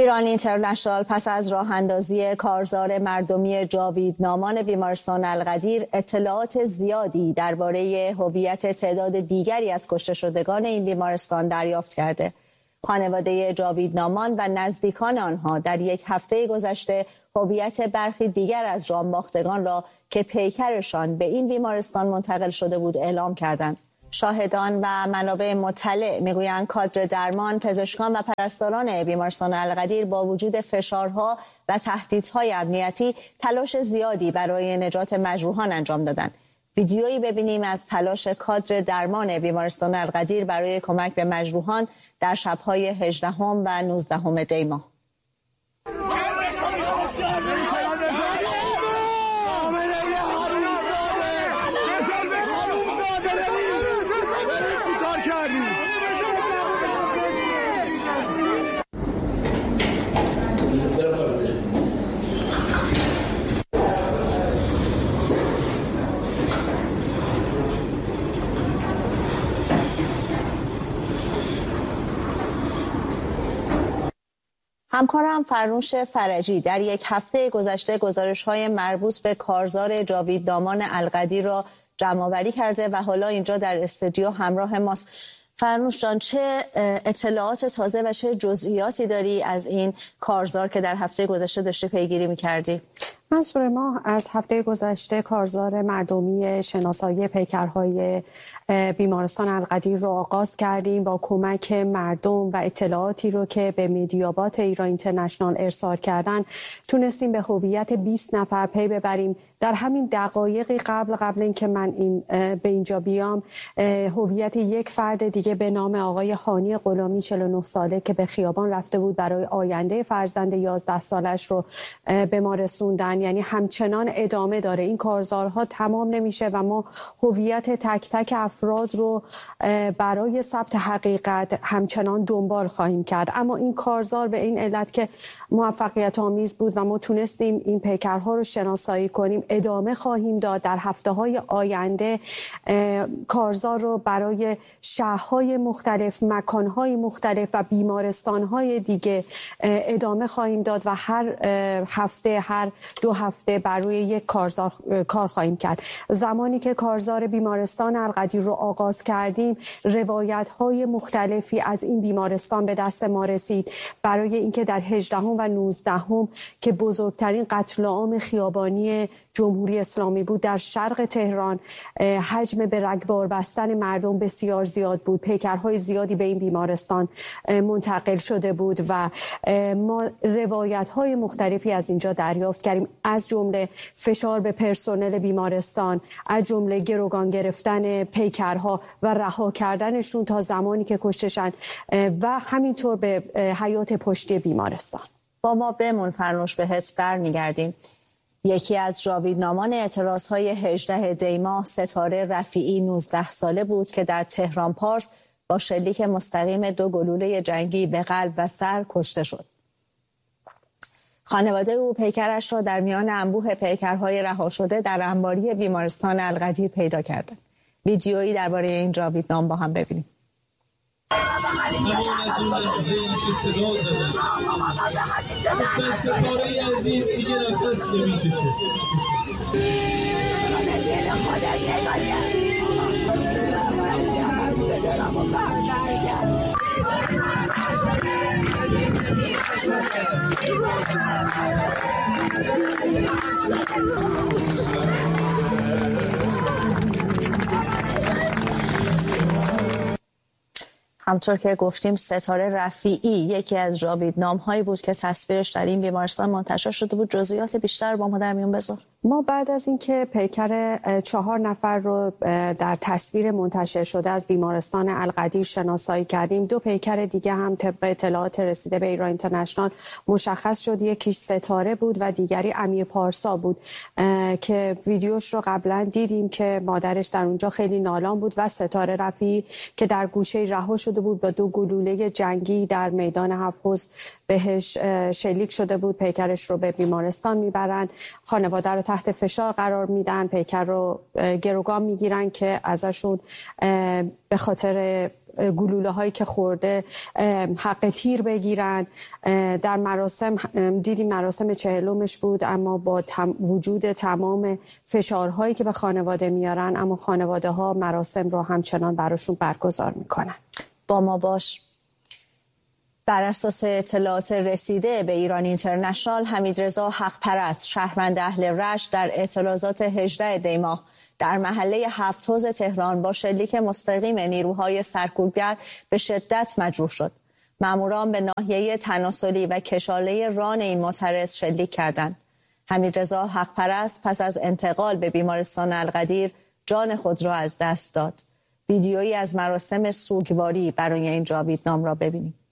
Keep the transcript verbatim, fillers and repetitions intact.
ایران اینترنشنال پس از راه اندازی کارزار مردمی جاوید نامان بیمارستان القدیر اطلاعات زیادی درباره هویت تعداد دیگری از کشته شدگان این بیمارستان دریافت کرده. خانواده جاوید نامان و نزدیکان آنها در یک هفته گذشته هویت برخی دیگر از جانباختگان را که پیکرشان به این بیمارستان منتقل شده بود اعلام کردند. شاهدان و منابع مطلع میگویند کادر درمان، پزشکان و پرستاران بیمارستان القدیر با وجود فشارها و تهدیدهای امنیتی تلاش زیادی برای نجات مجروحان انجام دادند. ویدیویی ببینیم از تلاش کادر درمان بیمارستان القدیر برای کمک به مجروحان در شب‌های هجدهم و نوزدهم دی ماه. همکارم فرنوش فرجی در یک هفته گذشته گزارش‌های مربوط به کارزار جاوید نامان القدیر را جمع‌آوری کرده و حالا اینجا در استودیو همراه ماست. فرنوش جان، چه اطلاعات تازه و چه جزئیاتی داری از این کارزار که در هفته گذشته داشتی پیگیری می‌کردی؟ منصور، ما از هفته گذشته کارزار مردمی شناسایی پیکرهای بیمارستان القدیر رو آغاز کردیم با کمک مردم و اطلاعاتی رو که به مدیابات ایران اینترنشنال ارسال کردن تونستیم به هویت بیست نفر پی ببریم. در همین دقایقی قبل قبل اینکه من این به اینجا بیام هویت یک فرد دیگه به نام آقای هانی غلامی چهل و نه ساله که به خیابان رفته بود برای آینده فرزند یازده سالش رو به ما رسوندن. یعنی همچنان ادامه داره، این کارزارها تمام نمیشه و ما هویت تک تک افراد رو برای ثبت حقیقت همچنان دنبال خواهیم کرد. اما این کارزار به این علت که موفقیت آمیز بود و ما تونستیم این پیکرها رو شناسایی کنیم ادامه خواهیم داد. در هفته های آینده کارزار رو برای شهرهای مختلف، مکانهای مختلف و بیمارستانهای دیگه ادامه خواهیم داد و هر هفته هر دو هفته بر روی یک کارزار کار خواهیم کرد. زمانی که کارزار بیمارستان القدیر رو آغاز کردیم روایت‌های مختلفی از این بیمارستان به دست ما رسید برای اینکه در هجدهم و نوزدهم که بزرگترین قتل عام خیابانی جمهوری اسلامی بود در شرق تهران، حجم به رگبار بستن مردم بسیار زیاد بود. پیکرهای زیادی به این بیمارستان منتقل شده بود و ما روایت‌های مختلفی از اینجا دریافت کردیم، از جمله فشار به پرسنل بیمارستان، از جمله گروگان گرفتن پیکرها و رها کردنشون تا زمانی که کشتشن و همینطور به حیات پشتی بیمارستان. با ما بمون فرنوش، بهت برمیگردیم. یکی از جاویدنامان اعتراضهای هجدهم دی ماه ستاره رفیعی نوزده ساله بود که در تهران پارس با شلیک مستقیم دو گلوله جنگی به قلب و سر کشته شد. خانواده او پیکرش را در میان انبوه پیکرهای رها شده در انباری بیمارستان القدیر پیدا کردند. ویدیویی درباره این جاویدنام با هم ببینیم. ستاره عزیز دیگه نفس نمیکشه. همطور که گفتیم ستاره رفیعی یکی از جاویدنام هایی بود که تصویرش در این بیمارستان منتشر شده بود. جزئیات بیشتر با ما در میون بذار. ما بعد از اینکه پیکر چهار نفر رو در تصویر منتشر شده از بیمارستان القدیر شناسایی کردیم، دو پیکر دیگه هم طبق اطلاعات رسیده به ایران اینترنشنال مشخص شد. یکیش ستاره بود و دیگری امیر پارسا بود که ویدیوش رو قبلا دیدیم که مادرش در اونجا خیلی نالان بود و ستاره رفیعی که در گوشه رها شده بود با دو گلوله جنگی در میدان حفظ بهش شلیک شده بود. پیکرش رو به بیمارستان میبرن، خانواده رو تحت فشار قرار میدن، پیکر رو گروگان میگیرن که ازشون به خاطر گلوله هایی که خورده حق تیر بگیرن. در مراسم دیدیم مراسم چهلمش بود، اما با تم وجود تمام فشارهایی که به خانواده میارن، اما خانواده ها مراسم رو همچنان براشون برگزار میکنن. با ما باش. بر اساس اطلاعات رسیده به ایران اینترنشنال، حمیدرضا حقپرست شهروند اهل رشت در اعتراضات هجدهم دی ماه در محله هفت حوض تهران با شلیک مستقیم نیروهای سرکوبگر به شدت مجروح شد. ماموران به ناحیه تناسلی و کشاله ران این معترض شلیک کردند. حمیدرضا حقپرست پس از انتقال به بیمارستان القدیر جان خود را از دست داد. ویدیویی از مراسم سوگواری برای این جاویدنام را ببینیم.